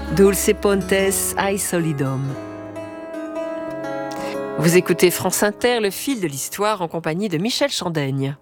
Dulce pontes ai solidum. Vous écoutez France Inter, le fil de l'histoire en compagnie de Michel Chandaigne.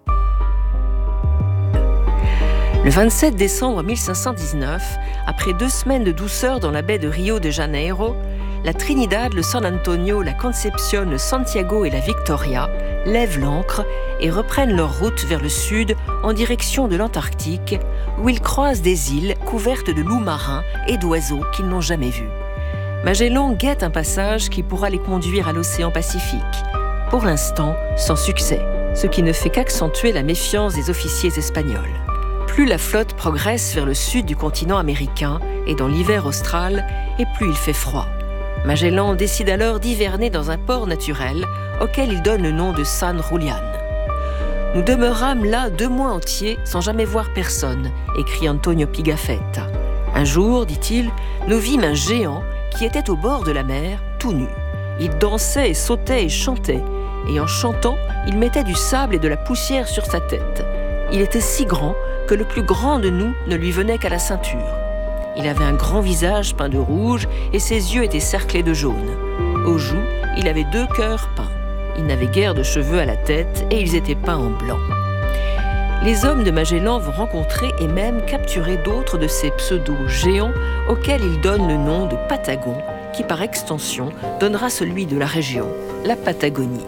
Le 27 décembre 1519, après 2 semaines de douceur dans la baie de Rio de Janeiro, la Trinidad, le San Antonio, la Concepción, le Santiago et la Victoria lèvent l'ancre et reprennent leur route vers le sud en direction de l'Antarctique, où ils croisent des îles couvertes de loups marins et d'oiseaux qu'ils n'ont jamais vus. Magellan guette un passage qui pourra les conduire à l'océan Pacifique. Pour l'instant, sans succès, ce qui ne fait qu'accentuer la méfiance des officiers espagnols. Plus la flotte progresse vers le sud du continent américain et dans l'hiver austral, et plus il fait froid. Magellan décide alors d'hiverner dans un port naturel auquel il donne le nom de San Julián. « Nous demeurâmes là 2 mois entiers sans jamais voir personne », écrit Antonio Pigafetta. « Un jour, dit-il, nous vîmes un géant qui était au bord de la mer, tout nu. Il dansait et sautait et chantait, et en chantant, il mettait du sable et de la poussière sur sa tête. Il était si grand que le plus grand de nous ne lui venait qu'à la ceinture. Il avait un grand visage peint de rouge et ses yeux étaient cerclés de jaune. Aux joues, il avait 2 cœurs peints. Il n'avait guère de cheveux à la tête et ils étaient peints en blanc. » Les hommes de Magellan vont rencontrer et même capturer d'autres de ces pseudo-géants auxquels ils donnent le nom de Patagons, qui par extension donnera celui de la région, la Patagonie.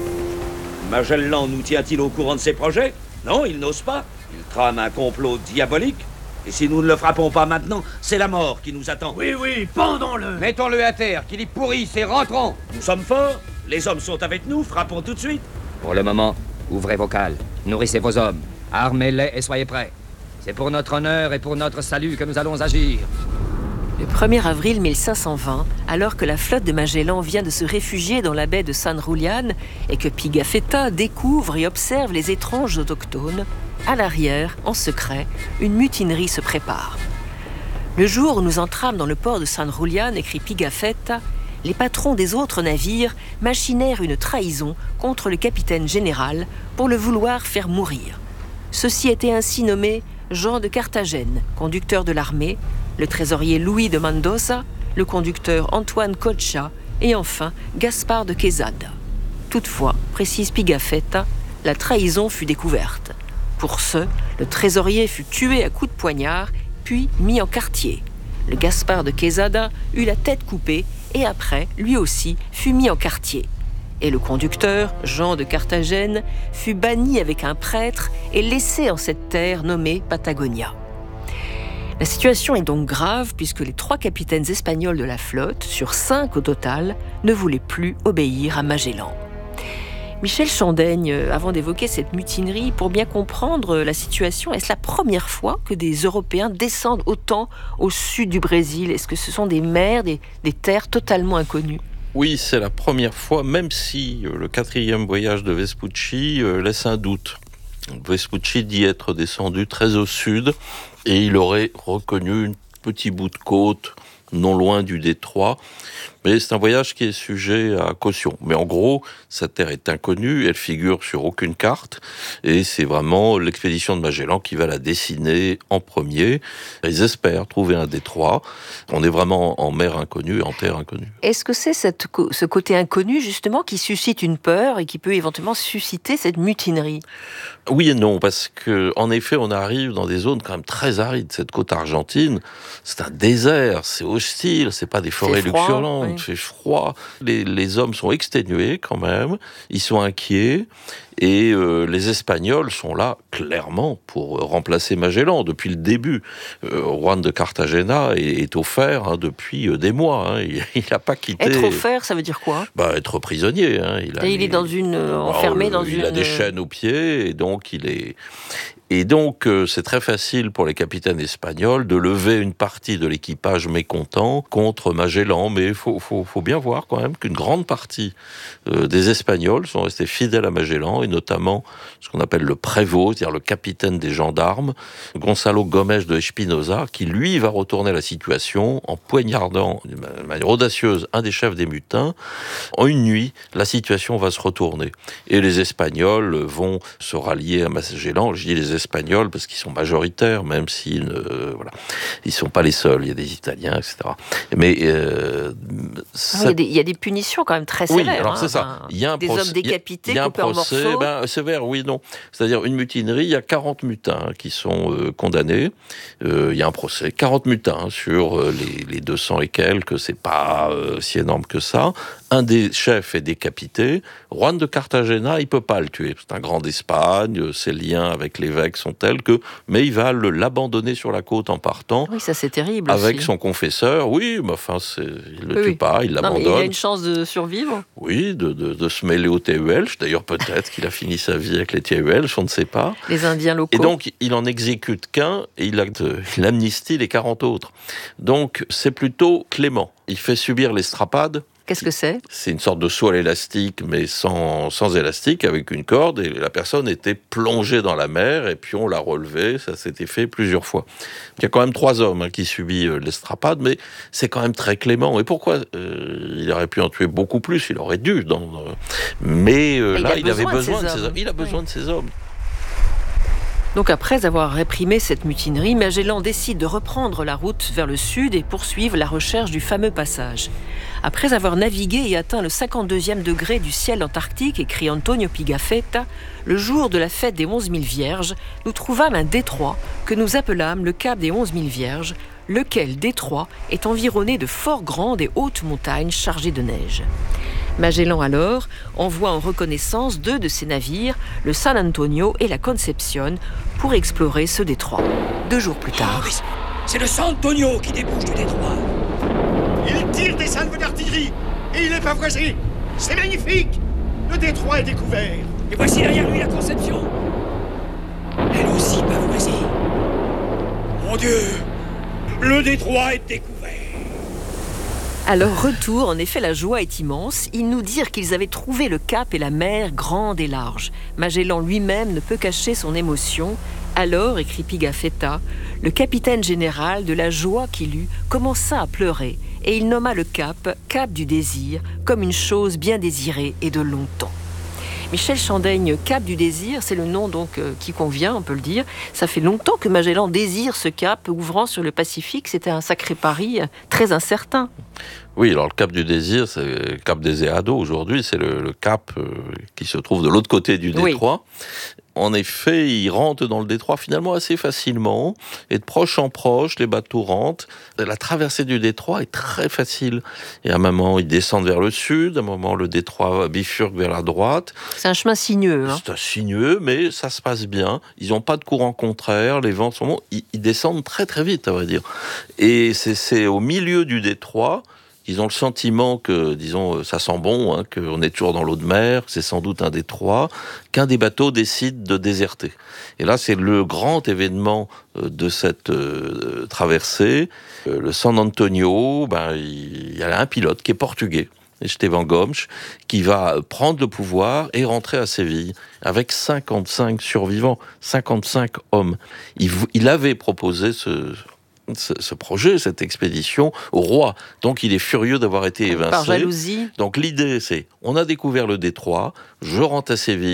Magellan nous tient-il au courant de ses projets ? Non, il n'ose pas. Il trame un complot diabolique. Et si nous ne le frappons pas maintenant, c'est la mort qui nous attend. Oui, pendons-le. Mettons-le à terre, qu'il y pourrisse et rentrons. Nous sommes forts, les hommes sont avec nous, frappons tout de suite. Pour le moment, ouvrez vos cales, nourrissez vos hommes, armez-les et soyez prêts. C'est pour notre honneur et pour notre salut que nous allons agir. Le 1er avril 1520, alors que la flotte de Magellan vient de se réfugier dans la baie de San Julián et que Pigafetta découvre et observe les étranges autochtones, à l'arrière, en secret, une mutinerie se prépare. Le jour où nous entrâmes dans le port de San Julián, écrit Pigafetta, les patrons des autres navires machinèrent une trahison contre le capitaine général pour le vouloir faire mourir. Ceux-ci étaient ainsi nommés Jean de Carthagène, conducteur de l'armée, le trésorier Louis de Mendoza, le conducteur Antoine Colcha et enfin Gaspard de Quesada. Toutefois, précise Pigafetta, la trahison fut découverte. Pour ce, le trésorier fut tué à coups de poignard, puis mis en quartier. Le Gaspard de Quesada eut la tête coupée et après, lui aussi, fut mis en quartier. Et le conducteur, Jean de Carthagène, fut banni avec un prêtre et laissé en cette terre nommée Patagonia. La situation est donc grave puisque les 3 capitaines espagnols de la flotte, sur 5 au total, ne voulaient plus obéir à Magellan. Michel Chandaigne, avant d'évoquer cette mutinerie, pour bien comprendre la situation, est-ce la première fois que des Européens descendent autant au sud du Brésil ? Est-ce que ce sont des mers, des terres totalement inconnues ? Oui, c'est la première fois, même si le 4e voyage de Vespucci laisse un doute. Vespucci dit être descendu très au sud et il aurait reconnu un petit bout de côte non loin du détroit. Mais c'est un voyage qui est sujet à caution. Mais en gros, cette terre est inconnue, elle figure sur aucune carte, et c'est vraiment l'expédition de Magellan qui va la dessiner en premier. Ils espèrent trouver un détroit. On est vraiment en mer inconnue, en terre inconnue. Est-ce que c'est ce côté inconnu, justement, qui suscite une peur et qui peut éventuellement susciter cette mutinerie ? Oui et non, parce que en effet, on arrive dans des zones quand même très arides. Cette côte argentine, c'est un désert, c'est hostile, c'est pas des forêts luxuriantes. Il fait froid, les hommes sont exténués quand même, ils sont inquiets, et les Espagnols sont là clairement pour remplacer Magellan depuis le début. Juan de Cartagena est offert depuis des mois, il n'a pas quitté... Être offert, ça veut dire quoi ? Être prisonnier. Il est dans enfermé dans une... Il a des chaînes aux pieds, et donc il est... Et donc, c'est très facile pour les capitaines espagnols de lever une partie de l'équipage mécontent contre Magellan. Mais il faut bien voir quand même qu'une grande partie des Espagnols sont restés fidèles à Magellan, et notamment ce qu'on appelle le prévôt, c'est-à-dire le capitaine des gendarmes, Gonzalo Gomes de Espinosa, qui lui va retourner la situation en poignardant de manière audacieuse un des chefs des mutins. En une nuit, la situation va se retourner. Et les Espagnols vont se rallier à Magellan. Je dis les Espagnols, parce qu'ils sont majoritaires, même s'ils ils sont pas les seuls. Il y a des Italiens, etc. Mais il y a des punitions quand même très sévères. Oui, alors c'est ça. Il y a un des hommes décapités, coupés en morceaux. Sévère, oui, non. C'est-à-dire une mutinerie, il y a 40 mutins qui sont condamnés. Il y a un procès, 40 mutins sur les 200 et quelques, c'est pas si énorme que ça. Un des chefs est décapité. Juan de Cartagena, il peut pas le tuer. C'est un grand d'Espagne, ses liens avec l'évêque sont tels que... Mais il va l'abandonner sur la côte en partant. Oui, ça c'est terrible avec aussi. Son confesseur, oui, mais enfin, il le tue pas, il l'abandonne. Il a une chance de survivre. Oui, de se mêler aux Tehuelches. D'ailleurs, peut-être qu'il a fini sa vie avec les Tehuelches, on ne sait pas. Les Indiens locaux. Et donc, il en exécute qu'un et il amnistie les 40 autres. Donc, c'est plutôt clément. Il fait subir l'estrapade. Qu'est-ce que c'est ? C'est une sorte de saut à l'élastique, mais sans élastique, avec une corde, et la personne était plongée dans la mer, et puis on l'a relevée, ça s'était fait plusieurs fois. Il y a quand même 3 hommes qui subissent l'estrapade, mais c'est quand même très clément. Et pourquoi il aurait pu en tuer beaucoup plus, il aurait dû. Mais là, il avait besoin de ces hommes. Il a besoin de ces hommes. Donc après avoir réprimé cette mutinerie, Magellan décide de reprendre la route vers le sud et poursuivre la recherche du fameux passage. Après avoir navigué et atteint le 52e degré du ciel antarctique, écrit Antonio Pigafetta, le jour de la fête des 11 000 Vierges, nous trouvâmes un détroit que nous appelâmes le cap des 11 000 Vierges, lequel détroit est environné de fort grandes et hautes montagnes chargées de neige. Magellan alors envoie en reconnaissance 2 de ses navires, le San Antonio et la Concepción, pour explorer ce détroit. 2 jours plus tard. C'est le San Antonio qui débouche du détroit. Il tire des salves d'artillerie et il est pavoisé. C'est magnifique. Le détroit est découvert. Et voici derrière lui la Concepción. Elle aussi pavoisée. Mon Dieu, le détroit est découvert. À leur retour, en effet, la joie est immense. Ils nous dirent qu'ils avaient trouvé le cap et la mer grande et large. Magellan lui-même ne peut cacher son émotion. Alors, écrit Pigafetta, le capitaine général, de la joie qu'il eut, commença à pleurer, et il nomma le cap du désir, comme une chose bien désirée et de longtemps. Michel Chandaigne, cap du désir, c'est le nom donc qui convient, on peut le dire. Ça fait longtemps que Magellan désire ce cap ouvrant sur le Pacifique. C'était un sacré pari très incertain. Oui, alors le cap du désir, c'est le cap des Eados aujourd'hui, c'est le cap qui se trouve de l'autre côté du détroit. Oui. En effet, ils rentrent dans le détroit finalement assez facilement, et de proche en proche, les bateaux rentrent. La traversée du détroit est très facile. Et à un moment, ils descendent vers le sud, à un moment, le détroit bifurque vers la droite. C'est un chemin sinueux. C'est sinueux, mais ça se passe bien. Ils n'ont pas de courant contraire, les vents sont bons. Ils descendent très très vite, à vrai dire. Et c'est au milieu du détroit. Ils ont le sentiment que, disons, ça sent bon, qu'on est toujours dans l'eau de mer, c'est sans doute un détroit, qu'un des bateaux décide de déserter. Et là, c'est le grand événement de cette traversée. Le San Antonio, il y a un pilote qui est portugais, Esteban Gomes, qui va prendre le pouvoir et rentrer à Séville avec 55 survivants, 55 hommes. Il avait proposé ce projet, cette expédition au roi. Donc il est furieux d'avoir été évincé. Par jalousie. Donc l'idée c'est, on a découvert le détroit, je rentre à Séville,